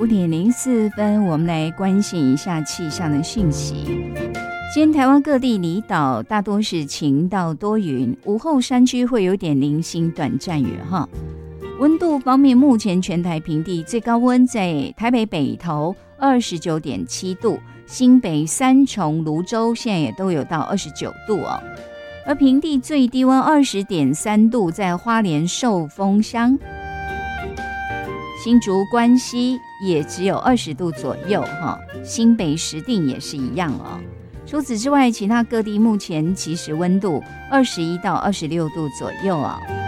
5:04，我们来关心一下气象的讯息。今天台湾各地离岛大多是晴到多云，午后山区会有点零星短暂雨哈。温度方面，目前全台平地最高温在台北北投29.7度，新北三重、芦洲现在也都有到29度哦。而平地最低温20.3度在花莲寿丰乡，新竹关西也只有20度左右哈，新北石碇也是一样哦。除此之外，其他各地目前其实温度21到26度左右啊。